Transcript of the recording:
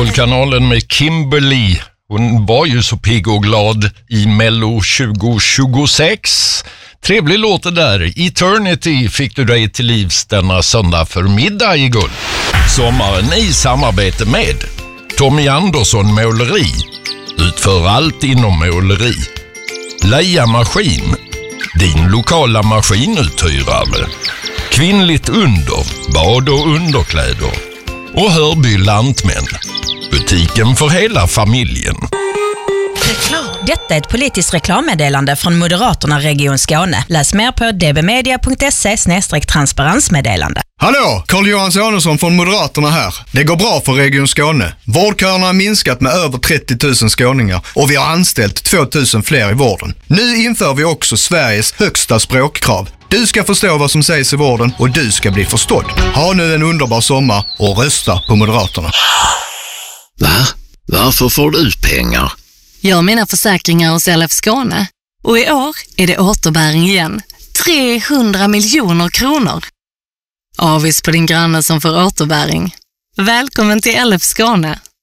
Idolkanalen med Kimberly. Hon var ju så pigg och glad i Mello 2026. Trevlig låt det där. Eternity fick du dig till livs denna söndag förmiddag i Guld. Sommaren i samarbete med Tommy Andersson Måleri. Utför allt inom måleri. Leia Maskin. Din lokala maskinuthyrare. Kvinnligt under. Bad- och underkläder. Och Hörby Lantmän. Butiken för hela familjen. Detta är ett politiskt reklammeddelande från Moderaterna Region Skåne. Läs mer på dbmedia.se/transparensmeddelande. Hallå, Carl-Johan Sonesson från Moderaterna här. Det går bra för Region Skåne. Vårdköerna har minskat med över 30 000 skåningar och vi har anställt 2 000 fler i vården. Nu inför vi också Sveriges högsta språkkrav. Du ska förstå vad som sägs i vården och du ska bli förstådd. Ha nu en underbar sommar och rösta på Moderaterna. Va? Varför får du pengar? Jag har mina försäkringar hos LF Skåne. Och i år är det återbäring igen. 300 miljoner kronor. Avis på din granne som får återbäring. Välkommen till LF Skåne.